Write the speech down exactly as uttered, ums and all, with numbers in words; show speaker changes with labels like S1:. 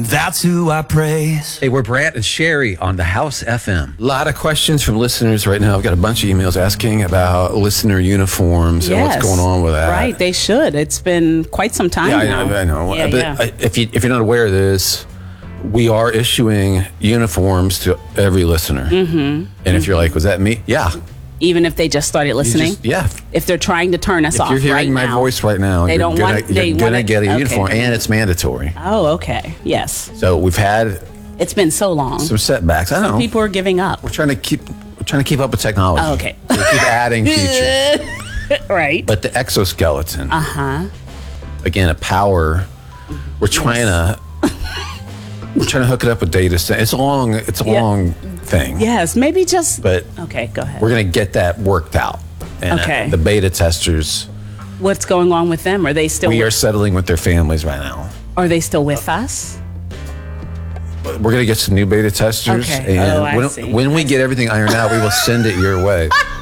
S1: That's who I praise.
S2: Hey, we're Brant and Sherry on the House F M.
S3: A lot of questions from listeners right now. I've got a bunch of emails asking about listener uniforms and
S4: Yes.
S3: what's going on with that.
S4: Right, they should. It's been quite some time
S3: Yeah, I
S4: now.
S3: know. I know.
S4: Yeah,
S3: but
S4: yeah.
S3: I- if you if you're not aware of this, we are issuing uniforms to every listener. Mm-hmm. And if you're like, was that me? Yeah.
S4: Even if they just started
S3: You
S4: listening?
S3: just- yeah.
S4: If they're trying to turn us
S3: If
S4: off
S3: you're hearing
S4: right
S3: my
S4: now.
S3: voice right now,
S4: They
S3: you're
S4: don't
S3: gonna,
S4: want- they
S3: you're gonna
S4: wanna-
S3: get a
S4: okay.
S3: uniform, and it's mandatory.
S4: Oh, okay. Yes.
S3: So we've had
S4: It's been so long.
S3: some setbacks. I know.
S4: People are giving up.
S3: We're trying to keep we're trying to keep up with technology.
S4: Oh, okay.
S3: We keep adding features.
S4: Right.
S3: But the exoskeleton,
S4: Uh-huh.
S3: again, a power. We're trying to we're trying to hook it up with data center. It's a long it's a
S4: Yeah.
S3: long thing.
S4: Yes, maybe just...
S3: But
S4: Okay, go ahead.
S3: we're gonna get that worked out. And uh,
S4: Okay.
S3: the beta testers,
S4: What's going on with them? Are they still...
S3: we
S4: with,
S3: are settling with their families right now.
S4: Are they still with us?
S3: But we're gonna get some new beta testers,
S4: Okay.
S3: and
S4: Oh, I
S3: when,
S4: see.
S3: when we get everything ironed out, we will send it your way.